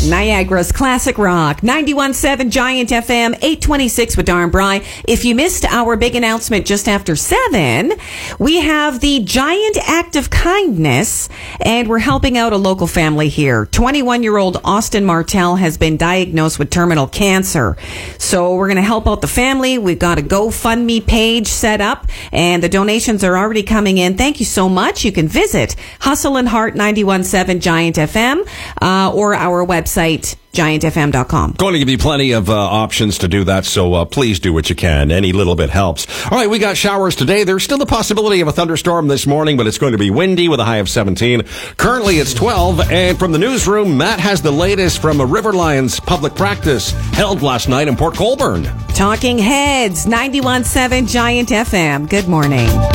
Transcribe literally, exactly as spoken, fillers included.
Niagara's classic rock, ninety-one point seven Giant F M, eight twenty-six with Darren Bry. If you missed our big announcement just after seven, we have the Giant Act of Kindness, and we're helping out a local family here. twenty-one-year-old Austin Martell has been diagnosed with terminal cancer. So we're going to help out the family. We've got a GoFundMe page set up, and the donations are already coming in. Thank you so much. You can visit Hustle and Heart ninety-one point seven Giant F M uh, or our website, giant f m dot com. Going to give you plenty of uh, options to do that, so uh, please do what you can. Any little bit helps. All right, we got showers today. There's still the possibility of a thunderstorm this morning, but it's going to be windy with a high of seventeen. Currently, it's twelve, and from the newsroom, Matt has the latest from a River Lions public practice held last night in Port Colborne. Talking Heads, ninety-one point seven Giant F M. Good morning.